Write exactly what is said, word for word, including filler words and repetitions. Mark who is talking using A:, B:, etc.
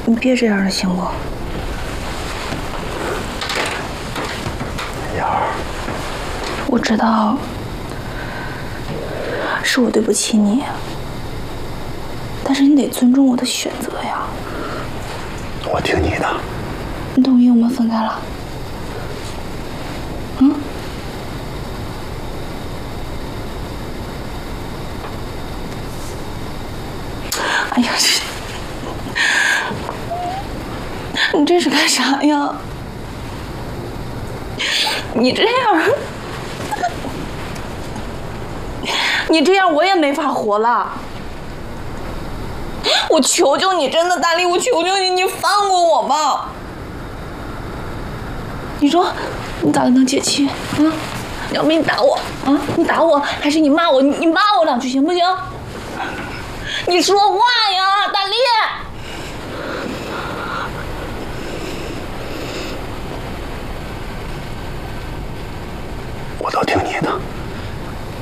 A: 你别这样了，行不？
B: 燕儿，
A: 我知道是我对不起你，但是你得尊重我的选择呀。
B: 我听你的。
A: 你同意我们分开了？嗯？哎呀，这你这是干啥呀？你这样，你这样我也没法活了。我求求你，真的，大力，我求求你，你放过我吧。你说，你咋能解气啊？要不你打我啊？你打我，还是你骂我？你你骂我两句行不行？你说话呀，大力！
B: 我都听你的。